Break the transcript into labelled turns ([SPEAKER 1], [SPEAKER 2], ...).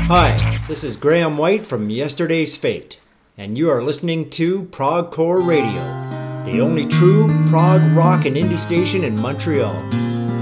[SPEAKER 1] Hi, this is Graham White from Yesterday's Fate, and you are listening to Progcore Radio, the only true prog rock and indie station in Montreal.